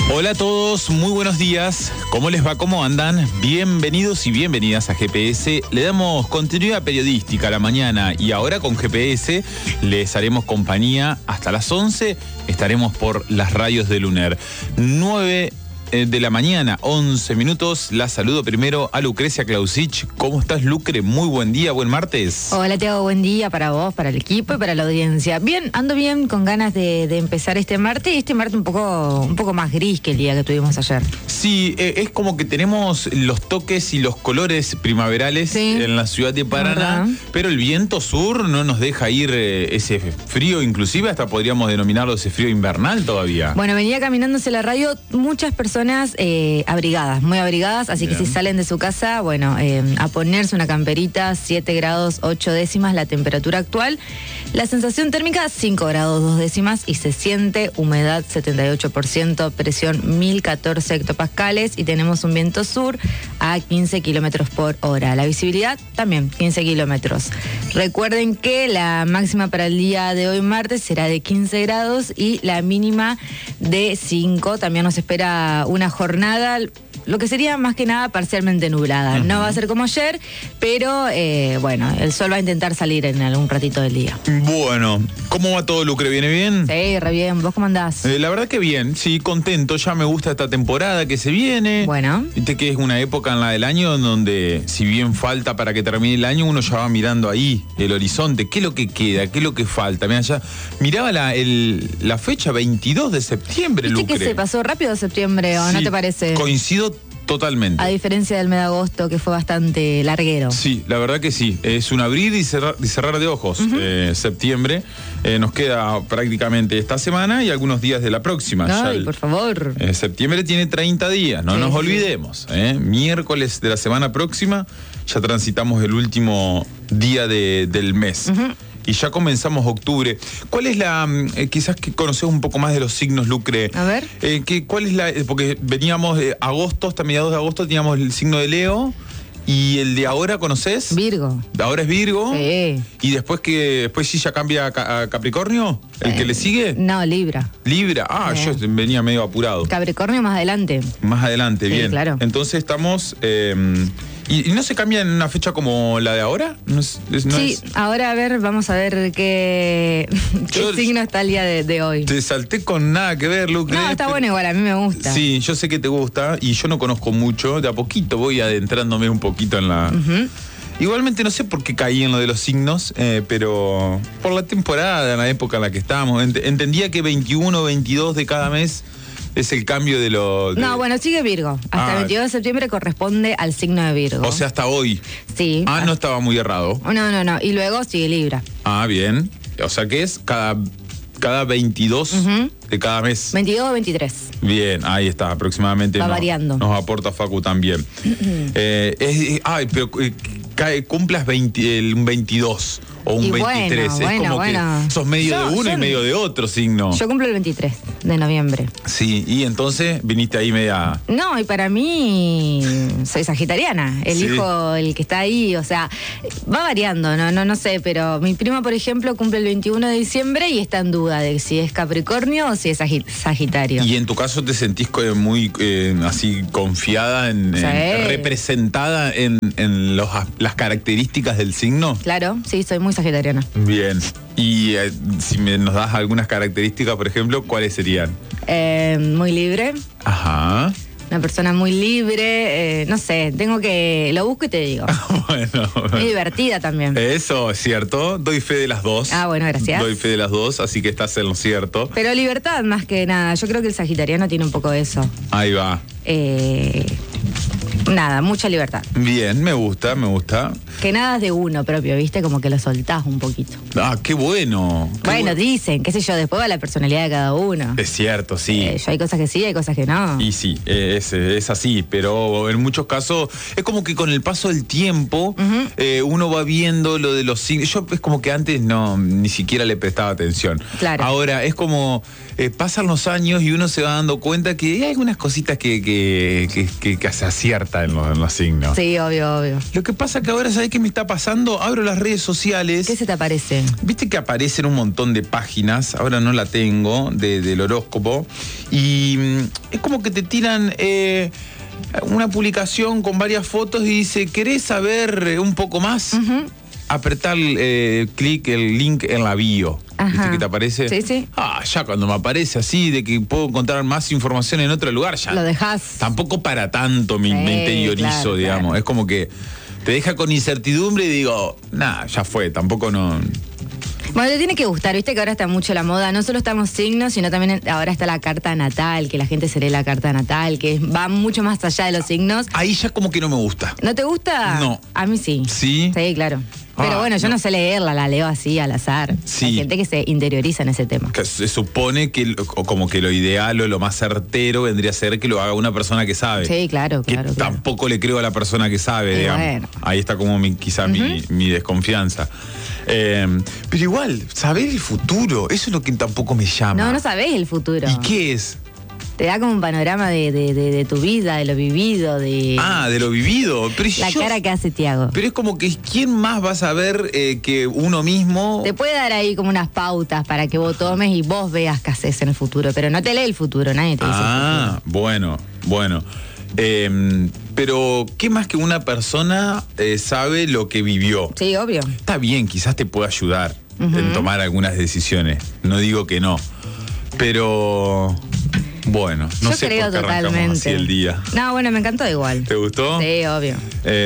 Hola a todos, muy buenos días. ¿Cómo les va? ¿Cómo andan? Bienvenidos y bienvenidas a GPS. Le damos continuidad periodística a la mañana y ahora con GPS les haremos compañía hasta las 11. Estaremos por las radios de Luner. 9 de la mañana, 11 minutos. La saludo primero a Lucrecia Clausich. ¿Cómo estás, Lucre? Muy buen día, buen martes. Hola, Tiago, buen día para vos, para el equipo y para la audiencia. Bien, ando bien, con ganas de empezar este martes. Este martes un poco más gris que el día que tuvimos ayer. Sí, es como que tenemos los toques y los colores primaverales en la ciudad de Paraná, pero el viento sur no nos deja ir ese frío, inclusive hasta podríamos denominarlo ese frío invernal todavía. Bueno, venía caminando hacia la radio muchas personas abrigadas, muy abrigadas, así que si salen de su casa, bueno, a ponerse una camperita, 7 grados 8 décimas la temperatura actual, la sensación térmica 5 grados 2 décimas y se siente humedad 78%, presión 1014 hectopascales y tenemos un viento sur a 15 kilómetros por hora. La visibilidad también 15 kilómetros. Recuerden que la máxima para el día de hoy martes será de 15 grados y la mínima de 5. También nos espera una jornada, lo que sería más que nada parcialmente nublada. No va a ser como ayer, pero bueno, el sol va a intentar salir en algún ratito del día. Bueno, ¿cómo va todo, Lucre? ¿Viene bien? Sí, re bien. ¿Vos cómo andás? La verdad que bien, sí, contento. Ya me gusta esta temporada que se viene. Bueno. Viste que es una época en la del año donde, si bien falta para que termine el año, uno ya va mirando ahí el horizonte. ¿Qué es lo que queda? ¿Qué es lo que falta? Mira, ya miraba la fecha 22 de septiembre, ¿Viste Lucre? que se pasó rápido septiembre o no te parece? Coincido totalmente. A diferencia del mes de agosto, que fue bastante larguero. Sí, la verdad que sí. Es un abrir y cerrar de ojos. Septiembre nos queda prácticamente esta semana y algunos días de la próxima. Ay, por favor. Septiembre tiene 30 días, no nos olvidemos. Miércoles de la semana próxima ya transitamos el último día del mes. Y ya comenzamos octubre. ¿Cuál es la, quizás que conocemos un poco más de los signos, Lucre? A ver. ¿Cuál es la, porque veníamos de agosto, hasta mediados de agosto teníamos el signo de Leo. ¿Y el de ahora conoces? Virgo. Ahora es Virgo. Sí. ¿Y después sí ya cambia a Capricornio? ¿El que le sigue? No, Libra. Libra. Yo venía medio apurado. Capricornio más adelante. Más adelante, bien. Claro. Entonces estamos... ¿Y no se cambia en una fecha como la de ahora? Ahora a ver, vamos a ver qué signo está el día de hoy. Te salté con nada que ver, Lucre. No, está bueno igual, a mí me gusta. Sí, yo sé que te gusta y yo no conozco mucho. De a poquito voy adentrándome un poquito en la... Igualmente no sé por qué caí en lo de los signos, pero por la temporada, en la época en la que estábamos. Entendía que 21, 22 de cada mes es el cambio de lo... No, bueno, sigue Virgo. Hasta el 22 de septiembre corresponde al signo de Virgo. O sea, hasta hoy. Sí. No estaba muy errado. No. Y luego sigue Libra. Bien. O sea que es cada 22 de cada mes. 22 o 23. Bien, ahí está, aproximadamente. Va variando. Nos aporta Facu también. Pero cumplas un 22 o un 23. Bueno. Que sos medio de uno y medio de otro signo. Yo cumplo el 23 de noviembre. Sí, y entonces viniste ahí media... No, y para mí soy sagitariana. Elijo el que está ahí, o sea, va variando, no sé, pero mi prima, por ejemplo, cumple el 21 de diciembre y está en duda de si es Capricornio o si es Sagitario. ¿Y en tu caso te sentís muy así confiada, representada en las características del signo? Claro, sí, soy muy sagitariana. Bien. Y si nos das algunas características, por ejemplo, ¿cuáles serían? Muy libre. Ajá. Una persona muy libre, no sé, lo busco y te digo. Bueno. Muy divertida también. Eso es cierto, doy fe de las dos. Bueno, gracias. Doy fe de las dos, así que estás en lo cierto. Pero libertad más que nada, yo creo que el sagitariano tiene un poco de eso. Ahí va. Nada, mucha libertad. Bien, me gusta. Que nada es de uno propio, ¿viste? Como que lo soltás un poquito. Qué bueno. Dicen, qué sé yo, después va la personalidad de cada uno. Es cierto, sí. Yo hay cosas que sí, hay cosas que no. Y sí, es así, pero en muchos casos es como que con el paso del tiempo uno va viendo lo de los signos. Yo es como que antes ni siquiera le prestaba atención. Claro. Ahora es como pasan los años y uno se va dando cuenta que hay algunas cositas que se acierta en los signos. Sí, obvio. Lo que pasa que ahora, ¿sabés qué me está pasando? Abro las redes sociales. ¿Qué se te aparece? Viste que aparecen un montón de páginas, ahora no la tengo, del horóscopo, y es como como que te tiran una publicación con varias fotos y dice, ¿querés saber un poco más? Uh-huh. Apretar clic, el link en la bio. Ajá. ¿Viste que te aparece? Sí, sí. Ya cuando me aparece así de que puedo encontrar más información en otro lugar, ya. Lo dejás. Tampoco para tanto me interiorizo, claro, digamos. Claro. Es como que te deja con incertidumbre y digo, ya fue, tampoco no. Bueno, te tiene que gustar, viste que ahora está mucho la moda, no solo estamos signos, sino también ahora está la carta natal, que la gente se lee la carta natal, que va mucho más allá de los signos. Ahí ya como que no me gusta. ¿No te gusta? No. A mí sí. ¿Sí? Sí, claro. Pero bueno, yo no sé leerla, la leo así al azar. Sí. Hay gente que se interioriza en ese tema. Que se supone que como que lo ideal o lo más certero vendría a ser que lo haga una persona que sabe. Sí, claro. Tampoco le creo a la persona que sabe, digamos. Bueno. Ahí está como quizás mi desconfianza. Pero igual, saber el futuro, eso es lo que tampoco me llama. No sabés el futuro. ¿Y qué es? Te da como un panorama de tu vida, de lo vivido, de lo vivido. Pero la cara que hace Tiago. Pero es como que ¿quién más va a saber que uno mismo? Te puede dar ahí como unas pautas para que vos tomes y vos veas qué haces en el futuro, pero no te lee el futuro, nadie te dice el futuro. Bueno. Pero ¿qué más que una persona sabe lo que vivió? Sí, obvio. Está bien, quizás te pueda ayudar en tomar algunas decisiones. No digo que no. Pero bueno, no sé por qué arrancamos así el día. No, bueno, me encantó igual. ¿Te gustó? Sí, obvio.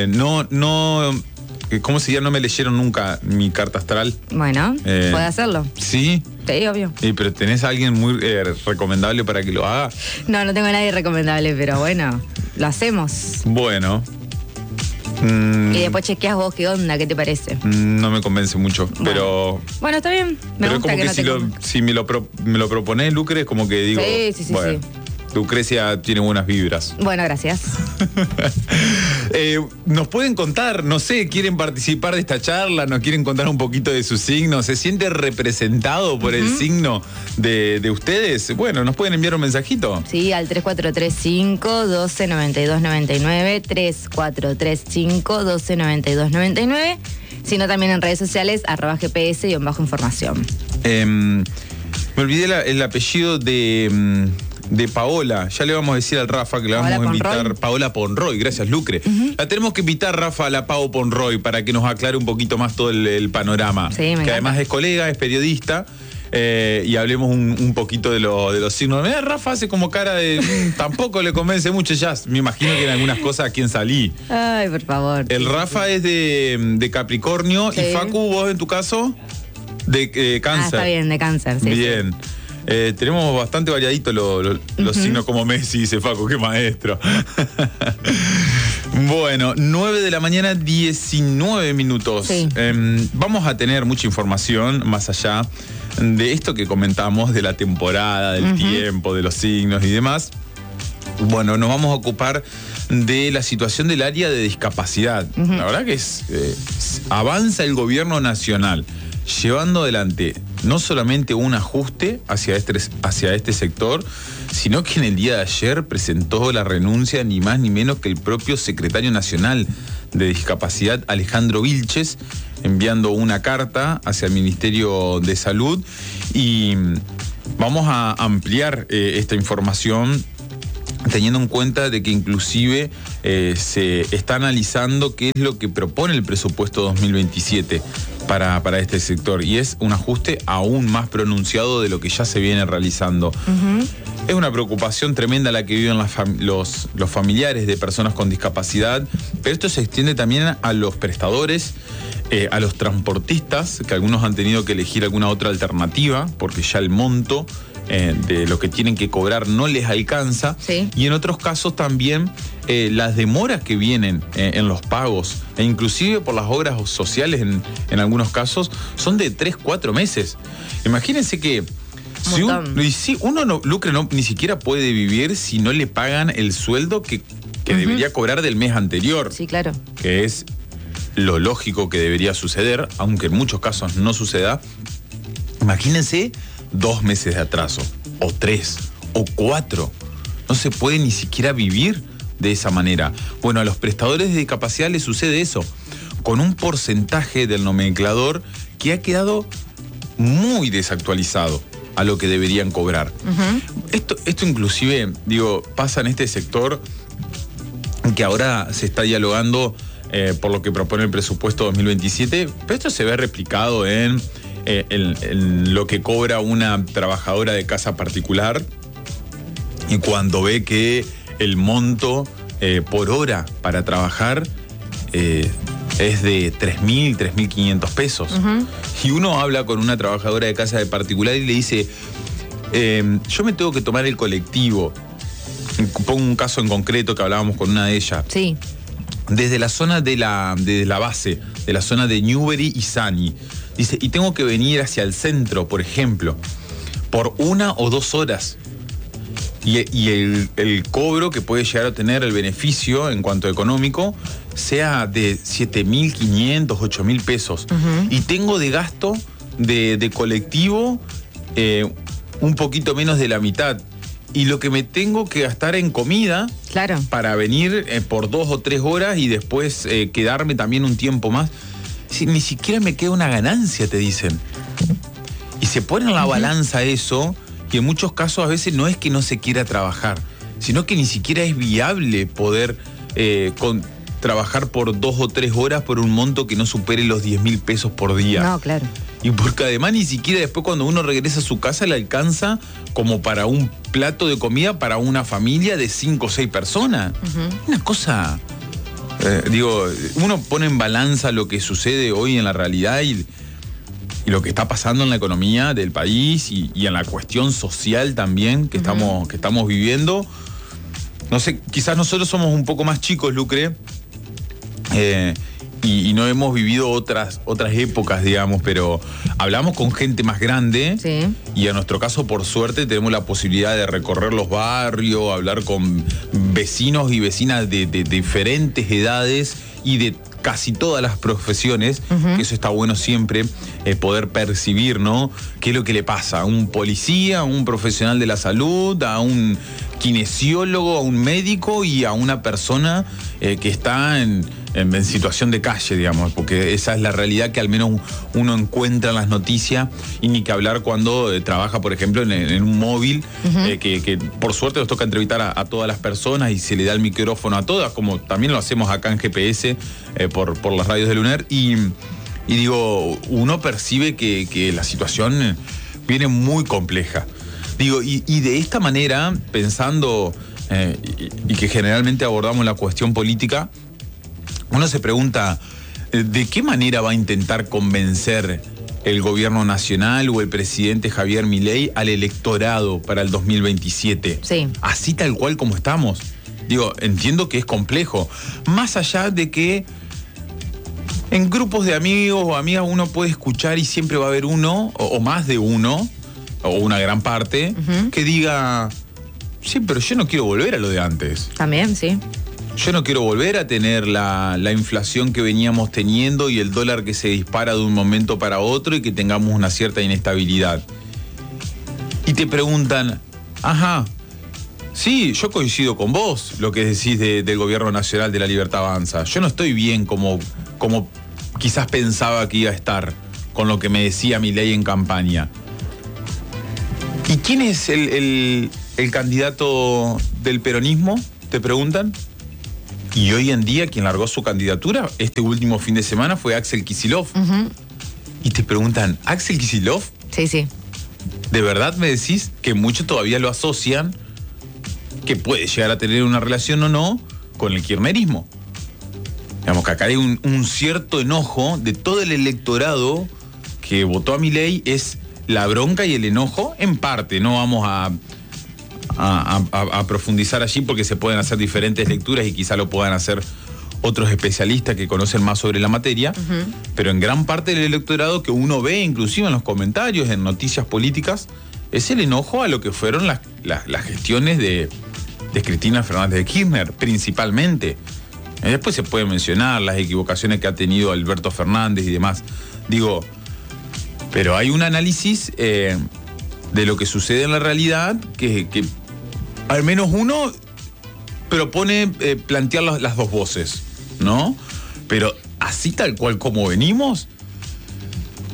¿Cómo se llama? No me leyeron nunca mi carta astral. Bueno, puede hacerlo. ¿Sí? Sí, obvio. ¿Pero tenés a alguien muy recomendable para que lo haga? No tengo a nadie recomendable, pero bueno, lo hacemos. Bueno. Y después chequeás vos qué onda, ¿qué te parece? No me convence mucho, pero... Bueno, está bien. Me gusta como que si me lo proponés, Lucre, es como que digo... Sí. Bueno, Lucrecia tiene buenas vibras. Bueno, gracias. Nos pueden contar, no sé, quieren participar de esta charla, nos quieren contar un poquito de su signo, ¿se siente representado por el signo de ustedes? Bueno, nos pueden enviar un mensajito. Sí, al 3435-129299, 3435-129299, sino también en redes sociales, @GPS_información. Me olvidé el apellido de Paola, ya le vamos a decir al Rafa que la vamos a invitar. Paola Ponroy, gracias Lucre. La tenemos que invitar, Rafa, a la Pau Ponroy para que nos aclare un poquito más todo el panorama. Sí, que además es colega, es periodista. Y hablemos un poquito de los signos. Mirá, Rafa hace como cara de tampoco le convence mucho, ya me imagino que en algunas cosas a quién salí. Ay, por favor. El Rafa es de Capricornio. Sí. Y Facu, vos en tu caso, de Cáncer. Está bien, de Cáncer, sí. Bien. Tenemos bastante variaditos los signos, como Messi, dice Facu, qué maestro. Bueno, 9 de la mañana, 19 minutos. Sí. Vamos a tener mucha información más allá de esto que comentamos, de la temporada, del tiempo, de los signos y demás. Bueno, nos vamos a ocupar de la situación del área de discapacidad. La verdad que avanza el gobierno nacional llevando adelante no solamente un ajuste hacia este sector, sino que en el día de ayer presentó la renuncia ni más ni menos que el propio secretario nacional de Discapacidad, Alejandro Vilches, enviando una carta hacia el Ministerio de Salud, y vamos a ampliar esta información teniendo en cuenta de que inclusive se está analizando qué es lo que propone el presupuesto 2027 para este sector, y es un ajuste aún más pronunciado de lo que ya se viene realizando. Es una preocupación tremenda la que viven los familiares de personas con discapacidad, pero esto se extiende también a los prestadores, a los transportistas, que algunos han tenido que elegir alguna otra alternativa porque ya el monto de lo que tienen que cobrar no les alcanza. Sí. Y en otros casos también las demoras que vienen en los pagos, e inclusive por las obras sociales en algunos casos, son de 3-4 meses. Imagínense que si uno no, Lucre, ni siquiera puede vivir si no le pagan el sueldo que debería cobrar del mes anterior. Sí, claro. Que es lo lógico que debería suceder, aunque en muchos casos no suceda. Imagínense 2 meses de atraso, o 3, o 4. No se puede ni siquiera vivir de esa manera. Bueno, a los prestadores de discapacidad les sucede eso, con un porcentaje del nomenclador que ha quedado muy desactualizado. a lo que deberían cobrar. Esto inclusive, digo, pasa en este sector que ahora se está dialogando por lo que propone el presupuesto 2027, pero esto se ve replicado en lo que cobra una trabajadora de casa particular, y cuando ve que el monto por hora para trabajar es de 3.000, 3.500 pesos. Y uno habla con una trabajadora de casa de particular y le dice, yo me tengo que tomar el colectivo. Pongo un caso en concreto que hablábamos con una de ellas. Sí. Desde la zona de la base, de la zona de Newbery y Sani. Dice, y tengo que venir hacia el centro, por ejemplo, por 1 o 2 horas. Y el cobro que puede llegar a tener el beneficio en cuanto a económico sea de 7.500, 8.000 pesos. Y tengo de gasto de colectivo un poquito menos de la mitad. Y lo que me tengo que gastar en comida, claro, para venir por 2 o 3 horas y después quedarme también un tiempo más. Ni siquiera me queda una ganancia, te dicen. Y se pone en la balanza eso, y en muchos casos a veces no es que no se quiera trabajar, sino que ni siquiera es viable poder trabajar por 2 o 3 horas por un monto que no supere los 10.000 pesos por día. No, claro. Y porque además ni siquiera después cuando uno regresa a su casa le alcanza como para un plato de comida para una familia de 5 o 6 personas. Una cosa, uno pone en balanza lo que sucede hoy en la realidad y lo que está pasando en la economía del país y en la cuestión social también que estamos viviendo. No sé, quizás nosotros somos un poco más chicos, Lucre, y no hemos vivido otras épocas, digamos, pero hablamos con gente más grande. Sí. Y en nuestro caso, por suerte, tenemos la posibilidad de recorrer los barrios, hablar con vecinos y vecinas de diferentes edades y de casi todas las profesiones, que eso está bueno siempre, poder percibir, ¿no? ¿Qué es lo que le pasa a un policía, a un profesional de la salud, a un kinesiólogo, a un médico y a una persona que está en situación de calle, digamos, porque esa es la realidad que al menos uno encuentra en las noticias, y ni que hablar cuando trabaja, por ejemplo, en un móvil, que por suerte nos toca entrevistar a todas las personas y se le da el micrófono a todas, como también lo hacemos acá en GPS por las radios de Luner, y digo, uno percibe que la situación viene muy compleja. Digo, y de esta manera, pensando y que generalmente abordamos la cuestión política, uno se pregunta, ¿de qué manera va a intentar convencer el gobierno nacional o el presidente Javier Milei al electorado para el 2027? Sí. Así tal cual como estamos. Digo, entiendo que es complejo. Más allá de que en grupos de amigos o amigas uno puede escuchar y siempre va a haber uno o más de uno, o una gran parte, que diga, sí, pero yo no quiero volver a lo de antes. También, sí. Yo no quiero volver a tener la inflación que veníamos teniendo y el dólar que se dispara de un momento para otro y que tengamos una cierta inestabilidad. Y te preguntan, ajá, sí, yo coincido con vos, lo que decís del Gobierno Nacional de la Libertad Avanza. Yo no estoy bien como quizás pensaba que iba a estar con lo que me decía Milei en campaña. ¿Y quién es el candidato del peronismo? ¿Te preguntan? Y hoy en día quien largó su candidatura este último fin de semana fue Axel Kicillof. Y te preguntan, ¿Axel Kicillof? Sí, sí. ¿De verdad me decís que muchos todavía lo asocian, que puede llegar a tener una relación o no, con el kirchnerismo? Digamos que acá hay un cierto enojo de todo el electorado que votó a Milei, es la bronca y el enojo en parte. No vamos a profundizar allí porque se pueden hacer diferentes lecturas y quizá lo puedan hacer otros especialistas que conocen más sobre la materia, pero en gran parte del electorado que uno ve inclusive en los comentarios, en noticias políticas, es el enojo a lo que fueron las gestiones de Cristina Fernández de Kirchner, principalmente. Después se puede mencionar las equivocaciones que ha tenido Alberto Fernández y demás. Digo, pero hay un análisis de lo que sucede en la realidad que al menos uno propone plantear las dos voces, ¿no? Pero así tal cual como venimos,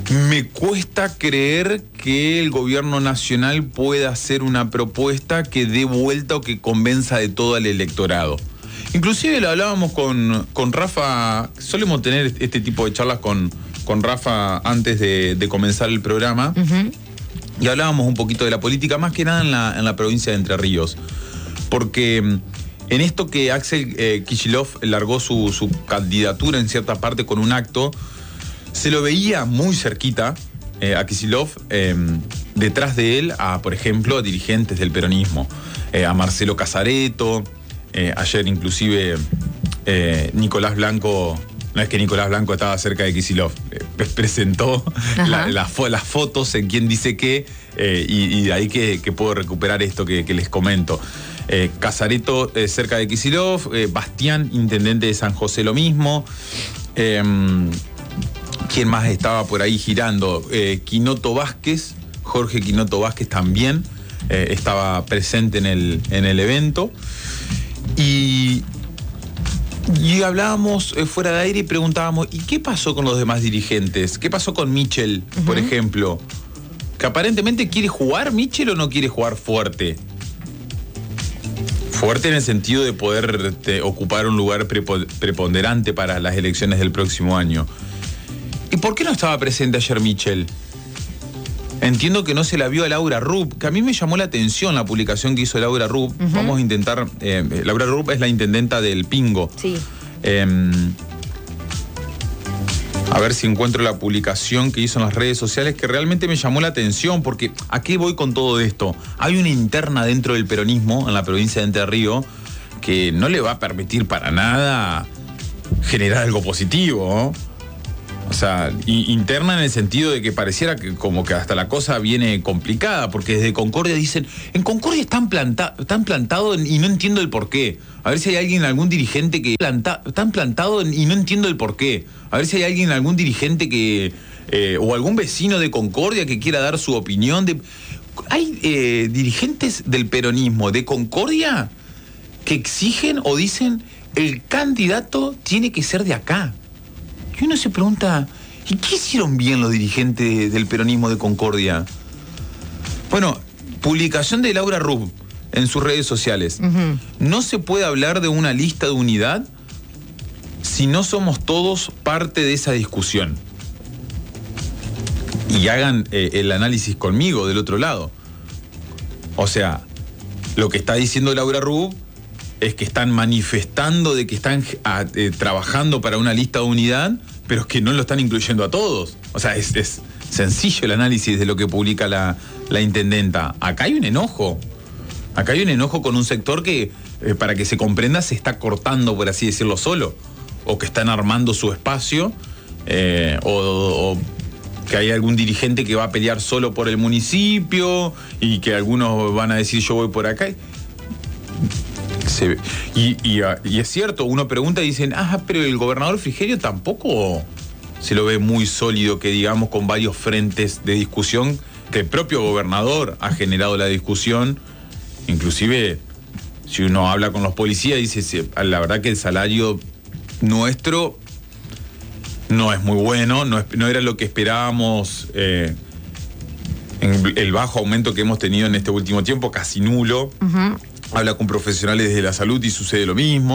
Me cuesta creer que el gobierno nacional pueda hacer una propuesta que dé vuelta o que convenza de todo al electorado. Inclusive lo hablábamos con Rafa, solemos tener este tipo de charlas con Rafa antes de comenzar el programa, y hablábamos un poquito de la política, más que nada en la provincia de Entre Ríos, porque en esto que Axel Kicillof largó su candidatura en cierta parte con un acto, se lo veía muy cerquita a Kicillof, detrás de él, por ejemplo, a dirigentes del peronismo, a Marcelo Casareto. Ayer inclusive Nicolás Blanco, no es que Nicolás Blanco estaba cerca de Kicillof, presentó las fotos en Quién Dice Qué, y de ahí que puedo recuperar esto que les comento. Casareto cerca de Kicillof, Bastián, intendente de San José, lo mismo. ¿Quién más estaba por ahí girando? Quinoto Vázquez, Jorge Quinoto Vázquez también estaba presente en el evento. Y hablábamos fuera de aire y preguntábamos, ¿y qué pasó con los demás dirigentes? ¿Qué pasó con Michel, por ejemplo? Que aparentemente quiere jugar Michel o no quiere jugar fuerte. Fuerte en el sentido de poder ocupar un lugar preponderante para las elecciones del próximo año. ¿Y por qué no estaba presente ayer Michel? Entiendo que no se la vio a Laura Rupp, que a mí me llamó la atención la publicación que hizo Laura Rupp. Vamos a intentar... Laura Rupp es la intendenta del Pingo. Sí. A ver si encuentro la publicación que hizo en las redes sociales, que realmente me llamó la atención, porque ¿a qué voy con todo esto? Hay una interna dentro del peronismo en la provincia de Entre Ríos que no le va a permitir para nada generar algo positivo, ¿no? O sea, interna en el sentido de que pareciera que como que hasta la cosa viene complicada, porque desde Concordia dicen, en Concordia están plantados y no entiendo el porqué. A ver si hay alguien, algún dirigente que están plantados y no entiendo el porqué. A ver si hay alguien, algún dirigente que o algún vecino de Concordia que quiera dar su opinión. Hay dirigentes del peronismo de Concordia que exigen o dicen, el candidato tiene que ser de acá. Y uno se pregunta, ¿y qué hicieron bien los dirigentes del peronismo de Concordia? Bueno, publicación de Laura Rupp en sus redes sociales. No se puede hablar de una lista de unidad si no somos todos parte de esa discusión. Y hagan el análisis conmigo del otro lado. O sea, lo que está diciendo Laura Rupp es que están manifestando de que están trabajando para una lista de unidad, pero es que no lo están incluyendo a todos. O sea, es sencillo el análisis de lo que publica la intendenta. Acá hay un enojo. Acá hay un enojo con un sector que, para que se comprenda, se está cortando, por así decirlo, solo. O que están armando su espacio, o que hay algún dirigente que va a pelear solo por el municipio, y que algunos van a decir yo voy por acá. Y es cierto, uno pregunta y dicen, pero el gobernador Frigerio tampoco se lo ve muy sólido, que digamos, con varios frentes de discusión, que el propio gobernador ha generado la discusión. Inclusive, si uno habla con los policías, dice, la verdad que el salario nuestro no es muy bueno, no era lo que esperábamos, en el bajo aumento que hemos tenido en este último tiempo, casi nulo. Habla con profesionales de la salud y sucede lo mismo.